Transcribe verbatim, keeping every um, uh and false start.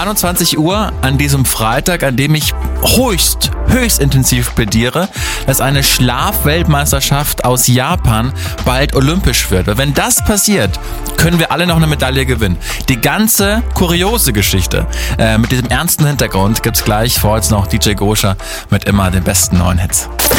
einundzwanzig Uhr an diesem Freitag, an dem ich höchst, höchst intensiv plädiere, dass eine Schlafweltmeisterschaft aus Japan bald olympisch wird. Weil wenn das passiert, können wir alle noch eine Medaille gewinnen. Die ganze kuriose Geschichte äh, mit diesem ernsten Hintergrund gibt's gleich. Vor jetzt noch D J Goscha mit immer den besten neuen Hits.